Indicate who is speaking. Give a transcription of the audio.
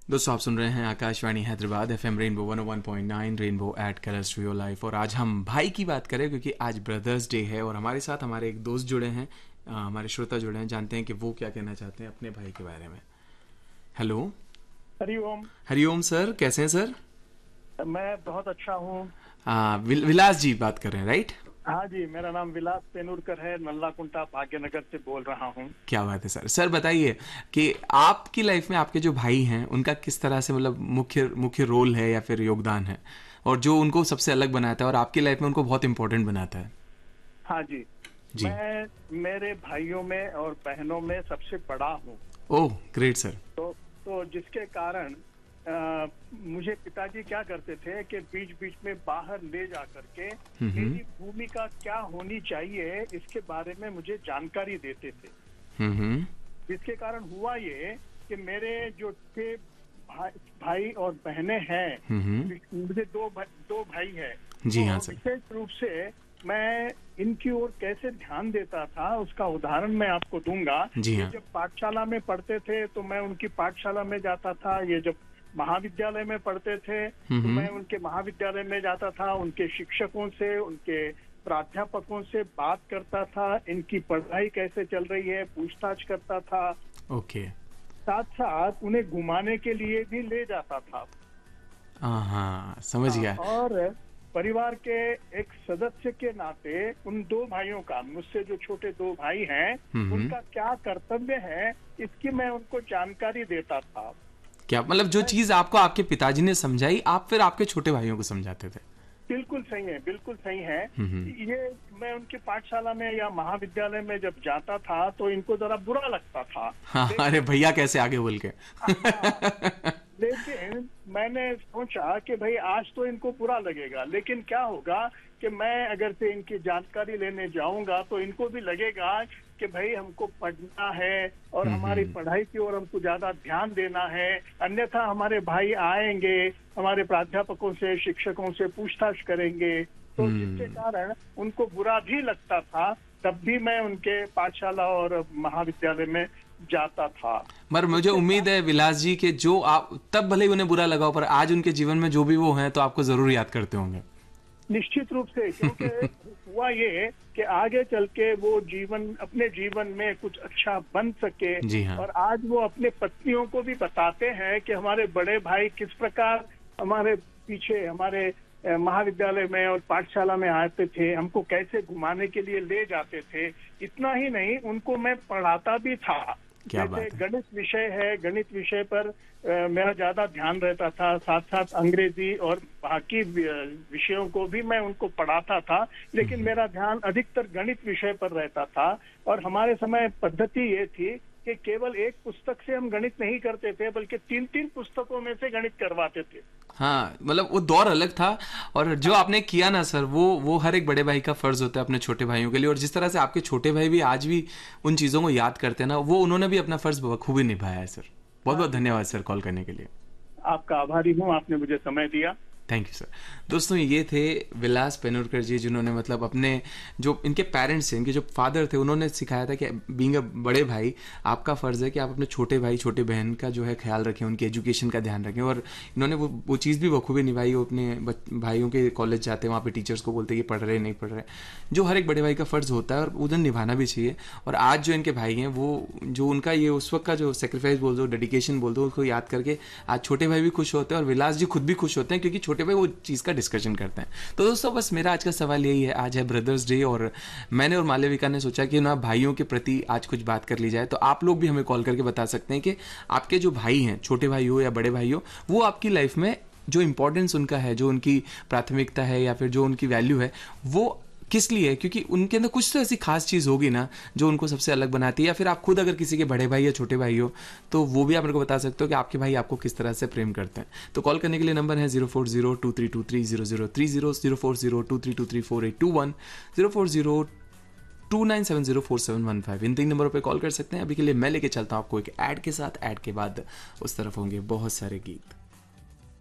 Speaker 1: दोस्तों आप सुन रहे हैं Akashvani Hyderabad FM rainbow 101.9 rainbow eight colours to your life. और आज हम भाई की बात करें क्योंकि आज ब्रदर्स डे है और हमारे साथ हमारे एक दोस्त जुड़े हैं, हमारे श्रोता जुड़े हैं। जानते हैं कि वो क्या कहना चाहते हैं अपने भाई के बारे में। हेलो।
Speaker 2: हरिओम।
Speaker 1: हरिओम सर, कैसे हैं सर?
Speaker 2: मैं बहुत अच्छा हूँ।
Speaker 1: विलास जी बात कर रहे हैं, राइट?
Speaker 2: हाँ जी, मेरा नाम विलास पेनुरकर है, नल्लाकुंटा भाग्यनगर से बोल रहा हूँ।
Speaker 1: क्या बात है सर। सर बताइए कि आपकी लाइफ में आपके जो भाई हैं उनका किस तरह से मतलब मुख्य मुख्य रोल है या फिर योगदान है, और जो उनको सबसे अलग बनाता है और आपकी लाइफ में उनको बहुत इंपॉर्टेंट बनाता है।
Speaker 2: हाँ जी,
Speaker 1: जी।
Speaker 2: मैं मेरे भाइयों में और बहनों में सबसे बड़ा हूँ।
Speaker 1: Oh great sir.
Speaker 2: तो जिसके कारण मुझे पिताजी क्या करते थे कि बीच बीच में बाहर ले जा करके मेरी भूमिका क्या होनी चाहिए इसके बारे में मुझे जानकारी देते थे। जिसके कारण हुआ ये कि मेरे जो थे भाई और बहनें हैं, मुझे दो भाई हैं।
Speaker 1: जी हाँ
Speaker 2: तो
Speaker 1: सर।
Speaker 2: विशेष रूप से मैं इनकी ओर कैसे ध्यान देता था उसका उदाहरण मैं आपको दूंगा।
Speaker 1: जी हाँ।
Speaker 2: जब पाठशाला में पढ़ते थे तो मैं उनकी पाठशाला में जाता था। ये जब महाविद्यालय में पढ़ते थे तो मैं उनके महाविद्यालय में जाता था, उनके शिक्षकों से, उनके प्राध्यापकों से बात करता था, इनकी पढ़ाई कैसे चल रही है पूछताछ करता था।
Speaker 1: ओके।
Speaker 2: साथ साथ उन्हें घुमाने के लिए भी ले जाता था।
Speaker 1: हाँ समझ गया।
Speaker 2: और परिवार के एक सदस्य के नाते उन दो भाइयों का, मुझसे जो छोटे दो भाई हैं, उनका क्या कर्तव्य है इसकी मैं उनको जानकारी देता था।
Speaker 1: क्या मतलब जो चीज आपको आपके पिताजी ने समझाई आप फिर आपके छोटे भाइयों को समझाते थे?
Speaker 2: बिल्कुल सही है, बिल्कुल सही है। ये मैं उनकी पाठशाला में या महाविद्यालय में जब जाता था तो इनको जरा बुरा लगता था।
Speaker 1: हाँ, अरे भैया कैसे आगे बोल के।
Speaker 2: लेकिन मैंने सोचा कि भाई आज तो इनको बुरा लगेगा, लेकिन क्या होगा कि मैं अगर से इनकी जानकारी लेने जाऊंगा तो इनको भी लगेगा कि भाई हमको पढ़ना है और हमारी पढ़ाई की ओर हमको ज्यादा ध्यान देना है, अन्यथा हमारे भाई आएंगे, हमारे प्राध्यापकों से, शिक्षकों से पूछताछ करेंगे। तो जिसके कारण उनको बुरा भी लगता था, तब भी मैं उनके पाठशाला और महाविद्यालय में जाता था।
Speaker 1: मगर मुझे उम्मीद है विलास जी के जो आप तब भले ही उन्हें बुरा लगा पर आज उनके जीवन में जो भी वो हैं तो आपको जरूर याद करते होंगे।
Speaker 2: निश्चित रूप से, क्योंकि हुआ ये कि आगे चल के वो अपने जीवन में कुछ अच्छा बन सके।
Speaker 1: जी हाँ।
Speaker 2: और आज वो अपने पत्नियों को भी बताते हैं कि हमारे बड़े भाई किस प्रकार हमारे पीछे हमारे महाविद्यालय में और पाठशाला में आते थे, हमको कैसे घुमाने के लिए ले जाते थे। इतना ही नहीं, उनको मैं पढ़ाता भी था। जैसे गणित विषय है, गणित विषय पर मेरा ज्यादा ध्यान रहता था, साथ साथ अंग्रेजी और बाकी विषयों को भी मैं उनको पढ़ाता था, लेकिन मेरा ध्यान अधिकतर गणित विषय पर रहता था। और हमारे समय पद्धति ये थी कि केवल एक पुस्तक से हम गणित नहीं करते थे, बल्कि 3-3 पुस्तकों में से गणित करवाते थे।
Speaker 1: हाँ मतलब वो दौर अलग था। और जो आपने किया ना सर, वो हर एक बड़े भाई का फर्ज होता है अपने छोटे भाइयों के लिए। और जिस तरह से आपके छोटे भाई भी आज भी उन चीज़ों को याद करते हैं ना, वो उन्होंने भी अपना फर्ज बखूबी निभाया है सर। बहुत बहुत धन्यवाद सर कॉल करने के लिए।
Speaker 2: आपका आभारी हूँ, आपने मुझे समय दिया।
Speaker 1: Thank you sir. दोस्तों ये थे विलास पेनुरकर जी, जिन्होंने मतलब अपने जो इनके पेरेंट्स हैं, इनके जो फादर थे, उन्होंने सिखाया था कि बीइंग अ बड़े भाई आपका फ़र्ज़ है कि आप अपने छोटे भाई छोटे बहन का जो है ख्याल रखें, उनकी एजुकेशन का ध्यान रखें। और इन्होंने वो चीज़ भी बखूबी निभाई। वो अपने भाइयों के कॉलेज जाते हैं, वहाँ पर टीचर्स को बोलते हैं कि पढ़ रहे नहीं पढ़ रहे, जो हर एक बड़े भाई का फ़र्ज़ होता है और उधर निभाना भी चाहिए। और आज जो इनके भाई हैं, वो जो उनका ये उस वक्त का जो सेक्रीफाइस बोल दो, डेडिकेशन बोल दो, उसको याद करके आज छोटे भाई भी खुश होते हैं और विलास जी खुद भी खुश होते हैं, क्योंकि छोटे भाई वो चीज़ का डिस्कशन करते हैं। तो दोस्तों बस मेरा आज का सवाल यही है, आज है ब्रदर्स डे और मैंने और मालविका ने सोचा कि ना भाइयों के प्रति आज कुछ बात कर ली जाए। तो आप लोग भी हमें कॉल करके बता सकते हैं कि आपके जो भाई हैं, छोटे भाई हो या बड़े भाई हो, वो आपकी लाइफ में जो इंपॉर्टेंस उनका है, जो उनकी प्राथमिकता है या फिर जो उनकी वैल्यू है, वो किस लिए है। क्योंकि उनके अंदर कुछ तो ऐसी खास चीज़ होगी ना जो उनको सबसे अलग बनाती है। या फिर आप खुद अगर किसी के बड़े भाई या छोटे भाई हो तो वो भी आप मेरे को बता सकते हो कि आपके भाई आपको किस तरह से प्रेम करते हैं। तो कॉल करने के लिए नंबर है 04023230030, 04023234821, 04029704715। इन 3 नंबरों पर कॉल कर सकते हैं। अभी के लिए मैं लेके चलता हूँ आपको एक ऐड के साथ। ऐड के बाद उस तरफ होंगे बहुत सारे गीत।